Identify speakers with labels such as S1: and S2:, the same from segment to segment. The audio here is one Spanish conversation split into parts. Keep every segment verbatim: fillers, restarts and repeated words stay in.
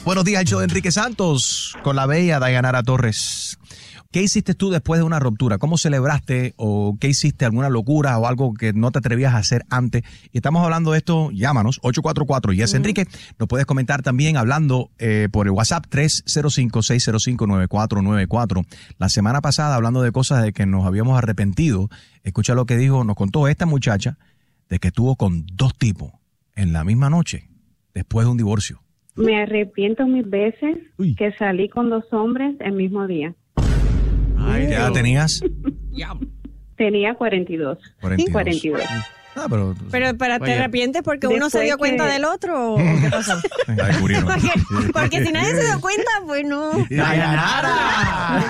S1: Buenos días, el show de Enrique Santos con la bella Dayanara Torres. ¿Qué hiciste tú después de una ruptura? ¿Cómo celebraste o qué hiciste? ¿Alguna locura o algo que no te atrevías a hacer antes? Y estamos hablando de esto, llámanos, ocho cuatro cuatro yes uh-huh. Enrique. Nos puedes comentar también hablando eh, por el WhatsApp tres cero cinco, seis cero cinco, nueve cuatro nueve cuatro. La semana pasada, hablando de cosas de que nos habíamos arrepentido, escucha lo que dijo, nos contó esta muchacha de que estuvo con dos tipos en la misma noche, después de un divorcio.
S2: Me arrepiento mil veces
S1: Uy.
S2: que salí con dos hombres el mismo día.
S1: Ay, ¿qué edad tenías?
S2: Tenía cuarenta y dos.
S1: cuarenta y dos.
S2: cuarenta y dos.
S1: Ah, pero,
S3: Pero para ¿te
S1: Oye.
S3: arrepientes porque
S2: Después
S3: uno se dio
S2: que-
S3: cuenta del otro o qué pasó?
S1: La descubrieron.
S3: porque, porque si nadie se dio cuenta, pues no.
S1: ¡Dayanara!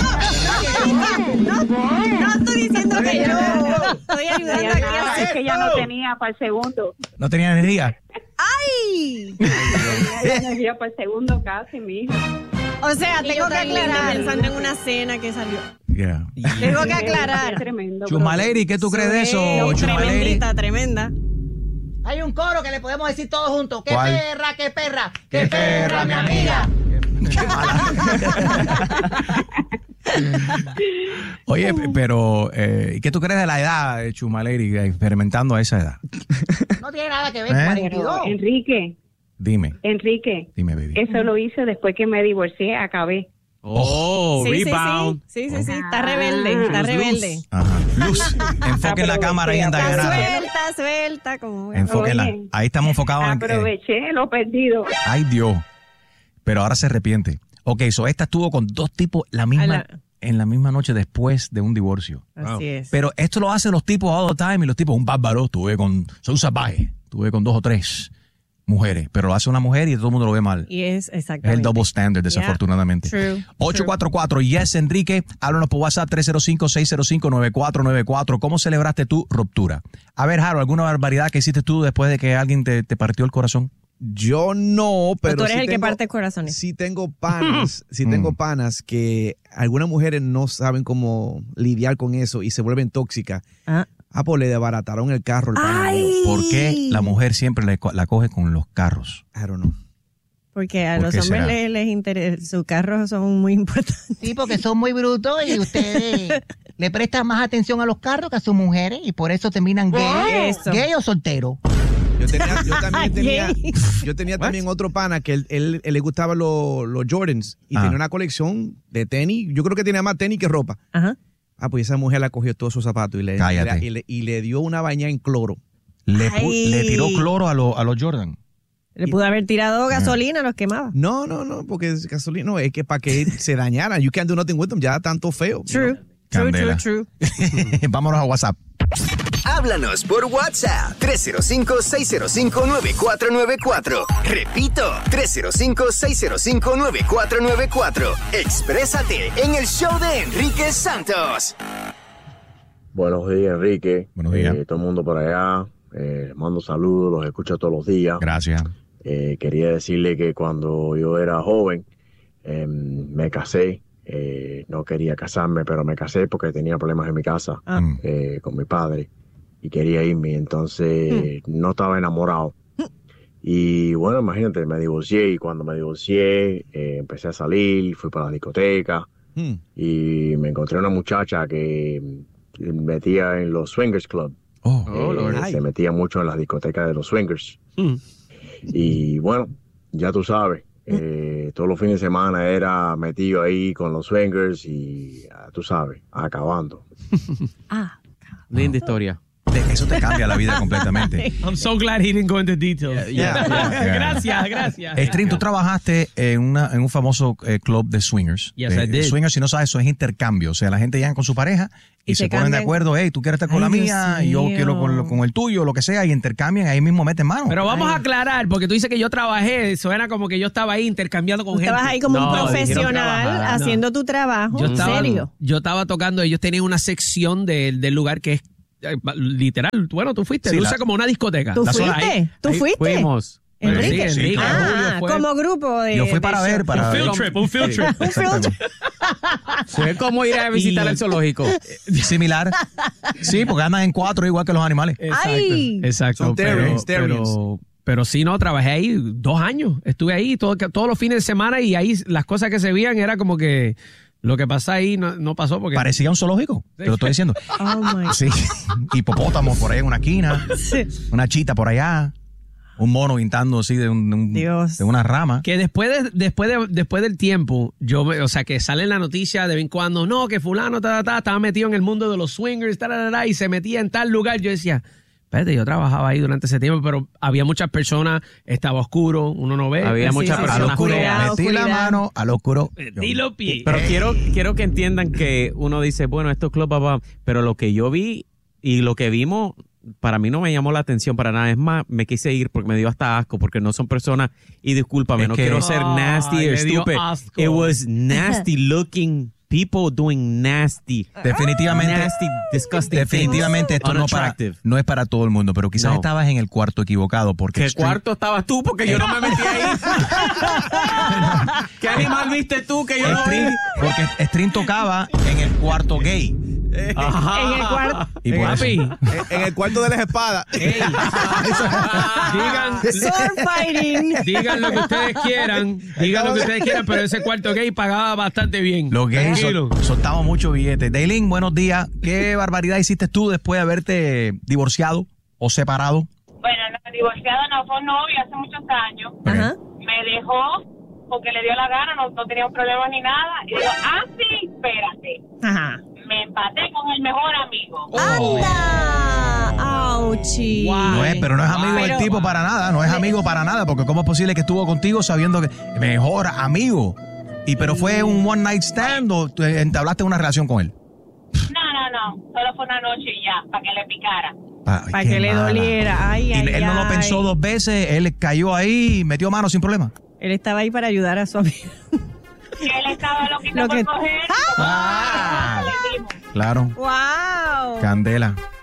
S3: No, no estoy diciendo que yo estoy ayudando aquí
S2: Ya,
S3: a
S2: es que ya no tenía para el segundo.
S1: ¿No tenía energía?
S3: ¡Ay!
S2: Ya energía para el segundo casi, mi hija.
S3: O sea,
S2: Y
S3: tengo
S2: yo
S3: que
S2: también
S3: aclarar
S2: pensando
S3: en una cena que salió.
S1: Yeah.
S3: Tengo que
S2: Es
S3: aclarar.
S2: tremendo.
S1: Chumaleri, ¿qué tú crees de eso,
S3: Sí,
S1: Chumaleri?
S3: tremendita, tremenda.
S4: Hay un coro que le podemos decir todos juntos. ¡Qué
S1: ¿Cuál?
S4: perra, qué perra!
S1: ¡Qué
S4: ¡Qué
S1: perra,
S4: perra,
S1: mi
S4: mi amiga!
S1: Qué mala. Oye, p- pero eh, ¿y qué tú crees de la edad, eh, Chumaleri, experimentando a esa edad?
S4: No tiene nada que ver,
S1: ¿Eh?
S4: cuarenta y dos.
S2: Pero, Enrique,
S1: Dime,
S2: Enrique,
S1: dime, baby.
S2: eso lo hice después que me divorcié, acabé.
S5: Oh,
S3: Sí, sí,
S5: rebound.
S3: sí, sí, sí, sí, está rebelde, está rebelde.
S1: Ajá. Luz, enfoque en la cámara ahí en
S3: Está
S1: Dayanara.
S3: suelta, suelta, como
S1: Enfóquenla.
S2: Oye.
S1: Ahí estamos enfocados en... eh,
S2: Aproveché lo perdido.
S1: ay, Dios. Pero ahora se arrepiente. Ok, so esta estuvo con dos tipos la misma,
S3: A la-
S1: en la misma noche después de un divorcio.
S3: Así es.
S1: Pero esto lo hacen los tipos all the time y los tipos, un bárbaro, estuve con... Soy un salvaje. Estuve con dos o tres mujeres. Pero lo hace una mujer y todo el mundo lo ve mal.
S3: Y es
S1: Es
S3: exactamente.
S1: el double standard, desafortunadamente.
S3: True.
S1: ocho cuatro cuatro yes Enrique, háblanos por WhatsApp tres cero cinco, seis cero cinco, nueve cuatro nueve cuatro. ¿Cómo celebraste tu ruptura? A ver, Harold, ¿alguna barbaridad que hiciste tú después de que alguien te, te partió el corazón?
S6: Yo no, pero
S3: tú eres
S6: sí
S3: el que
S6: tengo,
S3: parte corazones.
S6: sí tengo panas, sí
S1: Mm.
S6: tengo panas que algunas mujeres no saben cómo lidiar con eso y se vuelven tóxicas.
S3: Ah.
S6: Ah, pues le desbarataron el carro al pana mío.
S1: ¿Por qué la mujer siempre le co- la coge con los carros?
S6: I don't know.
S3: Porque a
S1: ¿Por
S3: los
S1: qué
S3: hombres
S1: será?
S3: les, les interesa, sus carros son muy importantes.
S4: Sí, porque son muy brutos y ustedes le prestan más atención a los carros que a sus mujeres y por eso terminan gay,
S3: Eso.
S4: gay o soltero.
S6: Yo, tenía, yo también tenía,
S3: Yay.
S6: yo tenía también otro pana que él, él- él le gustaban los, los Jordans y
S1: Ah.
S6: tenía una colección de tenis. Yo creo que tenía más tenis que ropa.
S3: Ajá.
S6: Ah, pues esa mujer la cogió todos sus zapatos y le,
S1: Cállate.
S6: y le, y le dio una baña en cloro.
S1: Le, pu-
S3: Ay.
S1: le tiró cloro a, lo- a los Jordan.
S3: Le pudo haber tirado gasolina, los quemaba.
S6: No, no, no, porque es gasolina, no, es que para que se dañaran. You can't do nothing with them, ya tanto feo.
S3: True. True,
S1: Candela.
S3: true, true.
S1: Vámonos a WhatsApp.
S7: Háblanos por WhatsApp tres cero cinco, seis cero cinco, nueve cuatro nueve cuatro. Repito, tres cero cinco, seis cero cinco, nueve cuatro nueve cuatro. Exprésate en el show de Enrique Santos.
S8: Buenos días, Enrique.
S1: Buenos días.
S8: Eh, todo el mundo por allá. Eh, les mando saludos, los escucho todos los días.
S1: Gracias.
S8: Eh, quería decirle que cuando yo era joven, eh, me casé. Eh, no quería casarme, pero me casé porque tenía problemas en mi casa
S3: Ah.
S1: Mm.
S8: eh, con mi padre y quería irme. Entonces no estaba enamorado. Y bueno, imagínate, me divorcié y cuando me divorcié eh, empecé a salir, fui para la discoteca
S6: Hmm.
S8: y me encontré una muchacha que mm, metía en los swingers club.
S1: Oh.
S5: Oh, Lord.
S8: Eh, se metía mucho en las discotecas de los swingers.
S5: Mm.
S8: Y bueno, ya tú sabes, eh, todos los fines de semana era metido ahí con los swingers y ah, tú sabes, acabando.
S3: Ah.
S5: Linda historia.
S1: Te- Eso te cambia la vida completamente.
S5: I'm so glad he didn't go into details.
S1: Yeah, yeah, yeah.
S5: Gracias, gracias.
S1: Stream, tú trabajaste en, una, en un famoso eh, club de swingers.
S5: Yes,
S1: Eh,
S5: I did.
S1: Swingers, si no sabes, eso es intercambio. O sea, la gente llega con su pareja y,
S3: Y
S1: se
S3: se
S1: ponen de
S3: cambian.
S1: acuerdo. Hey, tú quieres estar con
S3: Ay,
S1: la
S3: Dios
S1: mía y yo
S3: mío.
S1: quiero con, con el tuyo, lo que sea, y intercambian. Ahí mismo meten mano.
S5: Pero vamos a aclarar, porque tú dices que yo trabajé, suena como que yo estaba ahí intercambiando con
S3: Tú
S5: gente.
S3: estabas ahí como
S5: No,
S3: un
S5: dijeron
S3: profesional
S5: trabajar.
S3: haciendo tu trabajo.
S5: Yo
S3: ¿En
S5: estaba,
S3: serio?
S5: yo estaba tocando, ellos tenían una sección de- del lugar que es eh, literal. Bueno, tú fuiste,
S1: Sí,
S5: luce
S1: la-
S5: como una discoteca.
S3: ¿Tú
S5: La sola
S3: fuiste?
S5: ahí.
S3: ¿Tú
S5: Ahí
S3: fuiste?
S5: Fuimos. Bueno, sí,
S3: Enrique.
S5: Enrique,
S1: Sí, claro.
S5: Julio
S3: Ah,
S5: fue.
S3: como grupo de.
S1: Yo fui para
S3: de
S1: ver,
S3: show.
S1: para
S5: Un field trip, un field trip.
S3: Un field trip.
S5: Fue como ir a visitar
S1: Y-
S5: el zoológico.
S1: Similar. Sí, porque andan en cuatro igual que los animales.
S5: Exacto.
S3: Ay.
S5: Exacto.
S6: Son
S5: pero,
S6: terriers, terriers.
S5: pero, pero sí, no, trabajé ahí dos años. Estuve ahí todo, todos los fines de semana y ahí las cosas que se veían era como que lo que pasa ahí no, no pasó porque...
S1: Parecía un zoológico, te lo estoy diciendo.
S3: Oh my.
S1: Sí, hipopótamos por ahí en una esquina,
S3: Sí.
S1: una chita por allá, un mono pintando así de, un, de un-
S3: Dios.
S1: de una rama.
S5: Que después de, después de, después del tiempo, yo, me- o sea, que sale en la noticia de vez en cuando, no, que fulano ta, ta, ta, estaba metido en el mundo de los swingers, ta, ta, ta, ta, y se metía en tal lugar. Yo decía, espérate, yo trabajaba ahí durante ese tiempo, pero había muchas personas, estaba oscuro, uno no ve.
S9: Había
S3: Sí,
S9: muchas
S3: sí,
S1: Al
S9: personas
S1: oscuro,
S3: Oscuridad,
S1: metí la
S3: oscuridad.
S1: mano, al oscuro.
S5: Metí los pies.
S9: Pero quiero, quiero que entiendan que uno dice, bueno, esto es club, papá, pero lo que yo vi y lo que vimos, para mí no me llamó la atención para nada. Es más, me quise ir porque me dio hasta asco, porque no son personas, y discúlpame,
S1: Es
S9: no
S1: que-
S9: quiero ser
S5: Ay,
S9: nasty or
S5: me dio
S9: stupid.
S5: asco.
S9: It was nasty looking people doing nasty.
S1: Definitivamente,
S9: Nasty, disgusting
S1: definitivamente
S9: things.
S1: esto no, para,
S9: Unattractive.
S1: no es para todo el mundo, pero quizás
S9: No.
S1: estabas en el cuarto equivocado porque
S9: ¿Qué
S1: Extreme-
S9: cuarto estabas tú? Porque yo no me metí ahí. ¿Qué animal viste tú que yo no vi?
S1: Extreme- porque Stream tocaba en el cuarto gay.
S9: Ajá.
S3: En el cuarto.
S1: Y por eso-
S5: Papi,
S6: En, en el cuarto de las espadas.
S5: ey, digan,
S3: Sword fighting.
S5: digan lo que ustedes quieran, digan lo que ustedes quieran, pero ese cuarto gay pagaba bastante bien.
S1: Los gays
S5: Tranquilo.
S1: sol- soltamos mucho billete. Daylin, buenos días. ¿Qué barbaridad hiciste tú después de haberte divorciado o separado?
S2: Bueno, no, divorciado no, fue novio hace muchos años.
S3: Ajá.
S2: Me dejó porque le dio la gana, no, no tenía problemas ni nada. Y digo, ah, sí, espérate.
S3: Ajá.
S2: Me empaté con el mejor amigo.
S3: ¡Anda! ¡Auchi!
S1: No es, pero no es amigo del
S3: Pero-
S1: tipo para nada, no es amigo para nada, porque ¿cómo es posible que estuvo contigo sabiendo que mejor amigo? Y pero fue un one night stand o tú entablaste una relación con él.
S2: No, no, no. Solo fue una noche y ya, para que le picara.
S1: Ay,
S3: Para
S1: qué
S3: que le
S1: mala.
S3: doliera. Ay,
S1: Y
S3: ay,
S1: él no lo
S3: ay.
S1: pensó dos veces, él cayó ahí y metió mano sin problema.
S3: Él estaba ahí para ayudar a su amigo.
S2: Él estaba loquito
S3: Lo
S2: por
S3: que-
S2: coger.
S1: Ah.
S2: Le dimos.
S1: Claro,
S3: ¡Wow!
S1: candela.